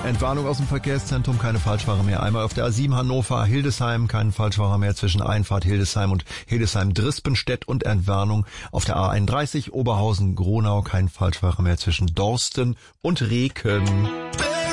Entwarnung aus dem Verkehrszentrum, keine Falschfahrer mehr. Einmal auf der A7 Hannover-Hildesheim, keinen Falschfahrer mehr zwischen Einfahrt Hildesheim und Hildesheim-Drispenstedt und Entwarnung auf der A31 Oberhausen-Gronau, kein Falschfahrer mehr zwischen Dorsten und Reken.